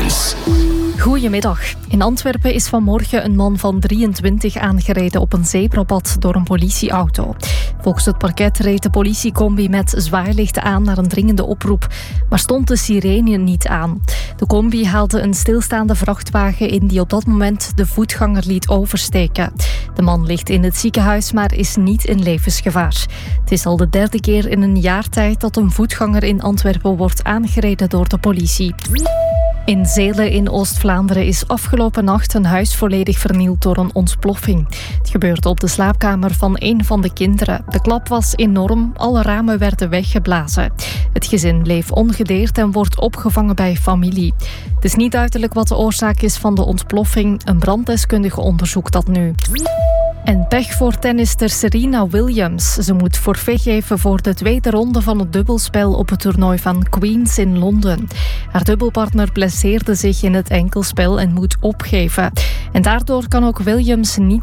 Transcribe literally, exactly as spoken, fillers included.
Nieuws. Goedemiddag. In Antwerpen is vanmorgen een man van drieëntwintig aangereden op een zebrapad door een politieauto. Volgens het parket reed de politiecombi met zwaailichten aan naar een dringende oproep, maar stond de sirene niet aan. De combi haalde een stilstaande vrachtwagen in die op dat moment de voetganger liet oversteken. De man ligt in het ziekenhuis, maar is niet in levensgevaar. Het is al de derde keer in een jaar tijd dat een voetganger in Antwerpen wordt aangereden door de politie. In Zeelen in Oost-Vlaanderen is afgelopen nacht een huis volledig vernield door een ontploffing. Het gebeurde op de slaapkamer van een van de kinderen. De klap was enorm, alle ramen werden weggeblazen. Het gezin bleef ongedeerd en wordt opgevangen bij familie. Het is niet duidelijk wat de oorzaak is van de ontploffing. Een branddeskundige onderzoekt dat nu. En pech voor tennister Serena Williams. Ze moet forfait geven voor de tweede ronde van het dubbelspel op het toernooi van Queens in Londen. Haar dubbelpartner blesseerde zich in het enkelspel en moet opgeven. En daardoor kan ook Williams niet